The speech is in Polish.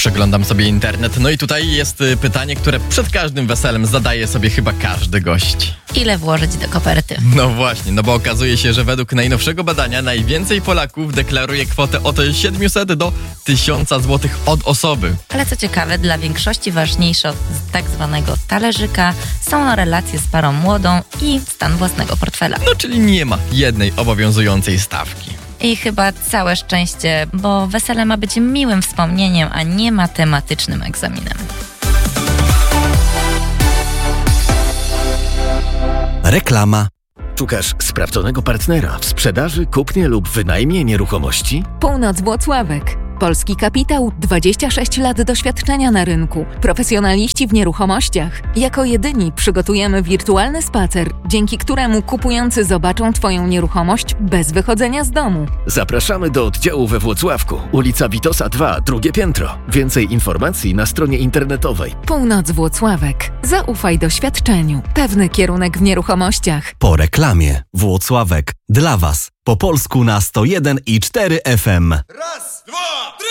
Przeglądam sobie internet, no i tutaj jest pytanie, które przed każdym weselem zadaje sobie chyba każdy gość. Ile włożyć do koperty? No właśnie, no bo okazuje się, że według najnowszego badania najwięcej Polaków deklaruje kwotę od 700 do 1000 zł od osoby. Ale co ciekawe, dla większości ważniejsze od tak zwanego talerzyka są relacje z parą młodą i stan własnego portfela. No czyli nie ma jednej obowiązującej stawki. I chyba całe szczęście, bo wesele ma być miłym wspomnieniem, a nie matematycznym egzaminem. Reklama. Szukasz sprawdzonego partnera w sprzedaży, kupnie lub wynajmie nieruchomości? Północ Włocławek. Polski kapitał, 26 lat doświadczenia na rynku. Profesjonaliści w nieruchomościach. Jako jedyni przygotujemy wirtualny spacer, dzięki któremu kupujący zobaczą Twoją nieruchomość bez wychodzenia z domu. Zapraszamy do oddziału we Włocławku, ulica Witosa 2, drugie piętro. Więcej informacji na stronie internetowej. Północ Włocławek. Zaufaj doświadczeniu. Pewny kierunek w nieruchomościach. Po reklamie. Włocławek. Dla Was. Po polsku na 101,4 FM. Raz, dwa, trzy!